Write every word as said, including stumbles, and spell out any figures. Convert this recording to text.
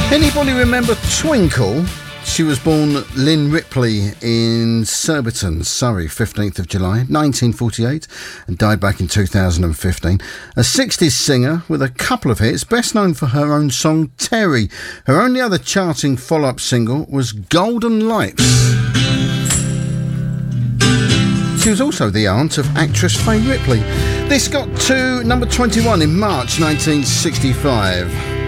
Anybody remember Twinkle? She was born Lynn Ripley in Surbiton, Surrey, fifteenth of July, nineteen forty-eight, and died back in two thousand fifteen. A sixties singer with a couple of hits, best known for her own song Terry. Her only other charting follow-up single was Golden Lights. She was also the aunt of actress Fay Ripley. This got to number twenty-one in March nineteen sixty-five.